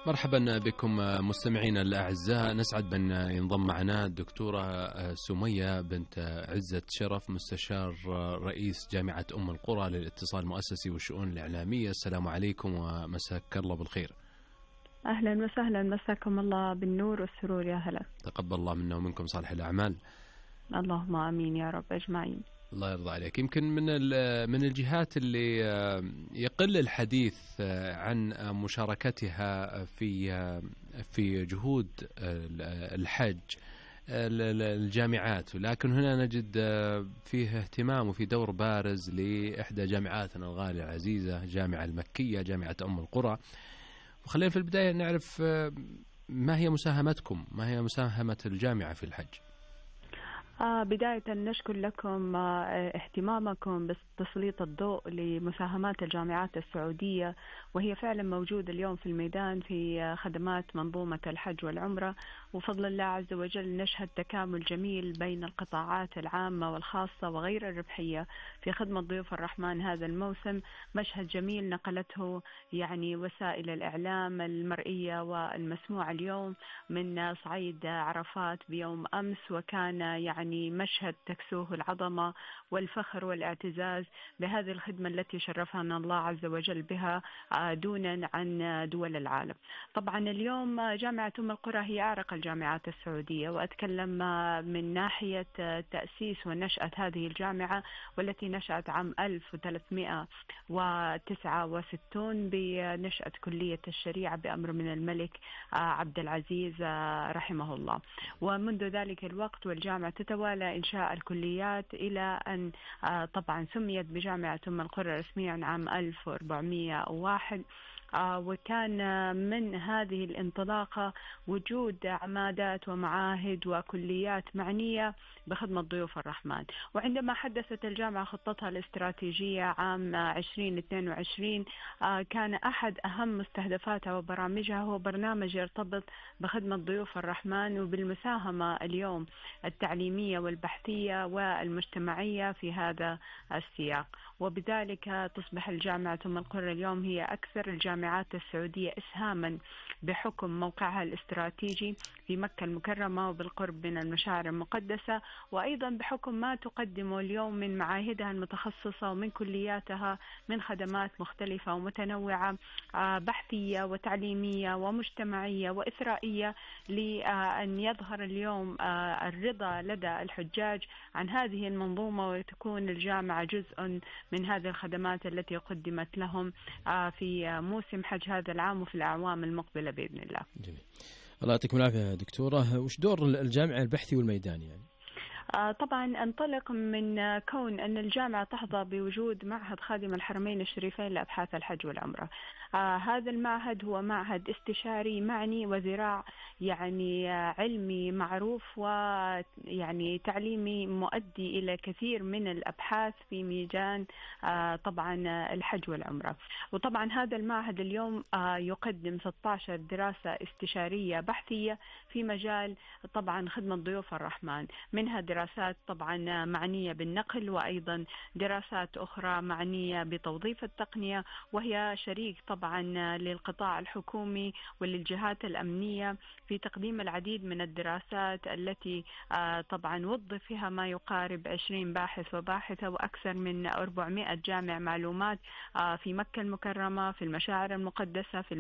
مرحبا بكم مستمعينا الأعزاء، نسعد بأن ينضم معنا الدكتورة سمية بنت عزة شرف، مستشار رئيس جامعة أم القرى للاتصال المؤسسي والشؤون الإعلامية. السلام عليكم ومساك الله بالخير. أهلا وسهلا، مساكم الله بالنور والسرور. يا هلا. تقبل الله منا ومنكم صالح الأعمال. اللهم آمين يا رب أجمعين. الله يرضى عليك. يمكن من الجهات اللي يقل الحديث عن مشاركتها في جهود الحج الجامعات، ولكن هنا نجد فيه اهتمام وفي دور بارز لإحدى جامعاتنا الغالية العزيزة، جامعة المكية، جامعة أم القرى. وخلينا في البداية نعرف ما هي مساهمتكم، ما هي مساهمة الجامعة في الحج؟ بداية نشكر لكم اهتمامكم بتسليط الضوء لمساهمات الجامعات السعودية، وهي فعلا موجودة اليوم في الميدان في خدمات منظومة الحج والعمرة. وفضل الله عز وجل نشهد تكامل جميل بين القطاعات العامة والخاصة وغير الربحية في خدمة ضيوف الرحمن هذا الموسم. مشهد جميل نقلته يعني وسائل الإعلام المرئية والمسموعة اليوم من صعيد عرفات بيوم أمس، وكان يعني مشهد تكسوه العظمة والفخر والاعتزاز بهذه الخدمة التي شرفنا الله عز وجل بها دونا عن دول العالم. طبعا اليوم جامعة أم القرى هي أعرق الجامعات السعودية، وأتكلم من ناحية تأسيس ونشأة هذه الجامعة، والتي نشأت عام 1369 بنشأة كلية الشريعة بأمر من الملك عبد العزيز رحمه الله. ومنذ ذلك الوقت والجامعة تتوالى إنشاء الكليات إلى أن طبعا سميت بجامعة أم القرى رسميا عام 1401. وكان من هذه الانطلاقة وجود عمادات ومعاهد وكليات معنية بخدمة ضيوف الرحمن. وعندما حدثت الجامعة خطتها الاستراتيجية عام 2022 كان أحد أهم مستهدفاتها وبرامجها هو برنامج يرتبط بخدمة ضيوف الرحمن وبالمساهمة اليوم التعليمية والبحثية والمجتمعية في هذا السياق. وبذلك تصبح الجامعة أم القرى اليوم هي أكثر الجامعات السعودية إسهاما بحكم موقعها الاستراتيجي في مكة المكرمة وبالقرب من المشاعر المقدسة، وأيضا بحكم ما تقدمه اليوم من معاهدها المتخصصة ومن كلياتها من خدمات مختلفة ومتنوعة بحثية وتعليمية ومجتمعية وإثرائية، لأن يظهر اليوم الرضا لدى الحجاج عن هذه المنظومة، وتكون الجامعة جزء من هذه الخدمات التي قدمت لهم في موسم حج هذا العام وفي الأعوام المقبلة بإذن الله. جميل. الله يعطيكم العافية دكتورة. وش دور الجامعة البحثي والميداني يعني؟ طبعا انطلق من كون أن الجامعة تحظى بوجود معهد خادم الحرمين الشريفين لأبحاث الحج والعمرة. هذا المعهد هو معهد استشاري معني وذراع يعني علمي معروف ويعني تعليمي مؤدي إلى كثير من الأبحاث في ميدان طبعا الحج والعمرة. وطبعا هذا المعهد اليوم يقدم 16 دراسة استشارية بحثية في مجال طبعا خدمة ضيوف الرحمن، منها دراسات طبعا معنية بالنقل، وأيضا دراسات أخرى معنية بتوظيف التقنية، وهي شريك طبعا للقطاع الحكومي وللجهات الأمنية في تقديم العديد من الدراسات التي طبعا وظف فيها ما يقارب 20 باحث وباحثة وأكثر من 400 جامع معلومات في مكة المكرمة، في المشاعر المقدسة، في